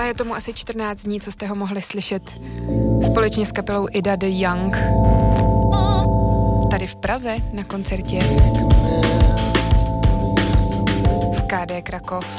je tomu asi 14 dní, co jste ho mohli slyšet společně s kapelou Ida the Young tady v Praze na koncertě v KD Krakov.